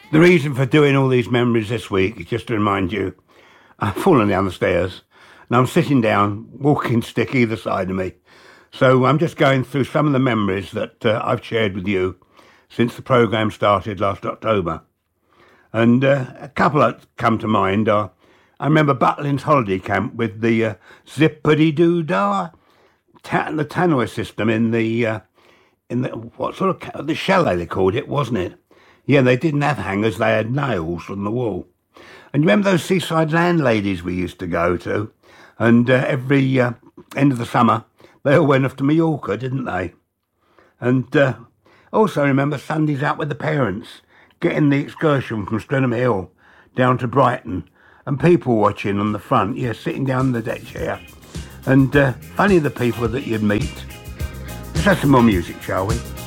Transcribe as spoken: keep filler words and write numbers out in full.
The reason for doing all these memories this week is just to remind you, I've fallen down the stairs and I'm sitting down, walking stick either side of me. So I'm just going through some of the memories that uh, I've shared with you since the programme started last October. And uh, a couple that come to mind are, I remember Butlins holiday camp with the uh, zippity-doo-dah, ta- the tannoy system in the, uh, in the, what sort of, ca- the chalet they called it, wasn't it? Yeah, they didn't have hangers, they had nails on the wall. And you remember those seaside landladies we used to go to? And uh, every uh, end of the summer, they all went off to Mallorca, didn't they? And uh, also remember Sundays out with the parents, getting the excursion from Streatham Hill down to Brighton, and people watching on the front, yeah, sitting down the deck chair. And uh, funny the people that you'd meet. Let's have some more music, shall we?